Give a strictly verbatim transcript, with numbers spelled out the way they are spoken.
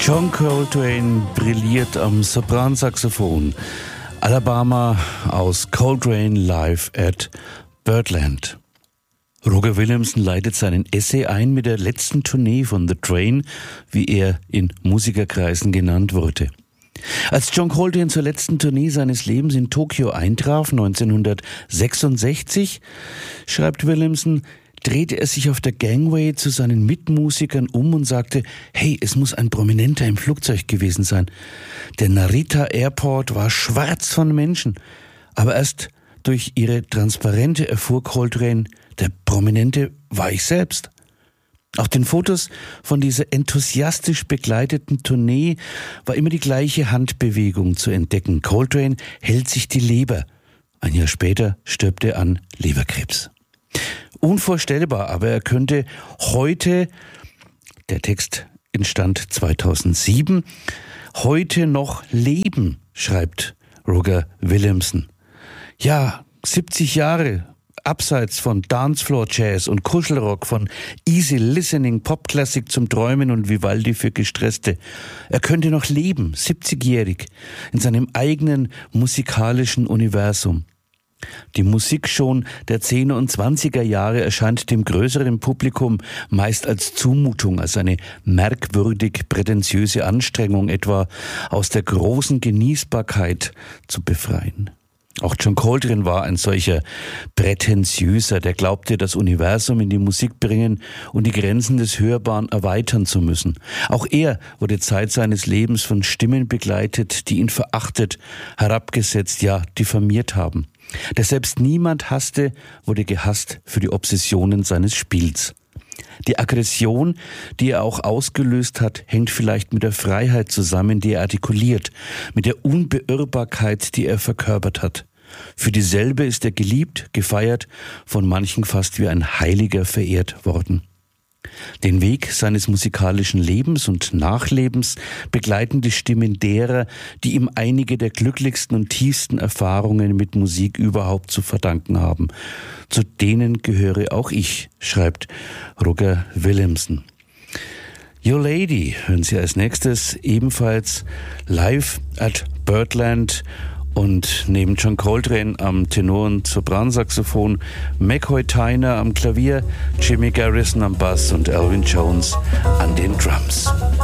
John Coltrane brilliert am Sopransaxophon. Alabama aus Coltrane Live at Birdland. Roger Williamson leitet seinen Essay ein mit der letzten Tournee von The Train, wie er in Musikerkreisen genannt wurde. Als John Coltrane zur letzten Tournee seines Lebens in Tokio eintraf, neunzehnhundertsechsundsechzig, schreibt Williamson, drehte er sich auf der Gangway zu seinen Mitmusikern um und sagte, hey, es muss ein Prominenter im Flugzeug gewesen sein. Der Narita Airport war schwarz von Menschen. Aber erst durch ihre Transparente erfuhr Coltrane, der Prominente war ich selbst. Auf den Fotos von dieser enthusiastisch begleiteten Tournee war immer die gleiche Handbewegung zu entdecken. Coltrane hält sich die Leber. Ein Jahr später stirbt er an Leberkrebs. Unvorstellbar, aber er könnte heute, der Text entstand zweitausendsieben, heute noch leben, schreibt Roger Williamson. Ja, siebzig Jahre abseits von Dancefloor Jazz und Kuschelrock, von Easy Listening, Popklassik zum Träumen und Vivaldi für Gestresste. Er könnte noch leben, siebzigjährig, in seinem eigenen musikalischen Universum. Die Musik schon der zehner und zwanziger Jahre erscheint dem größeren Publikum meist als Zumutung, als eine merkwürdig prätentiöse Anstrengung, etwa aus der großen Genießbarkeit zu befreien. Auch John Coltrane war ein solcher Prätentiöser, der glaubte, das Universum in die Musik bringen und die Grenzen des Hörbaren erweitern zu müssen. Auch er wurde Zeit seines Lebens von Stimmen begleitet, die ihn verachtet, herabgesetzt, ja diffamiert haben. Der selbst niemand hasste, wurde gehasst für die Obsessionen seines Spiels. Die Aggression, die er auch ausgelöst hat, hängt vielleicht mit der Freiheit zusammen, die er artikuliert, mit der Unbeirrbarkeit, die er verkörpert hat. Für dieselbe ist er geliebt, gefeiert, von manchen fast wie ein Heiliger verehrt worden. Den Weg seines musikalischen Lebens und Nachlebens begleiten die Stimmen derer, die ihm einige der glücklichsten und tiefsten Erfahrungen mit Musik überhaupt zu verdanken haben. Zu denen gehöre auch ich, schreibt Roger Williamson. Your Lady hören Sie als nächstes, ebenfalls live at Birdland. Und neben John Coltrane am Tenor- und Sopransaxophon, McCoy Tyner am Klavier, Jimmy Garrison am Bass und Elvin Jones an den Drums.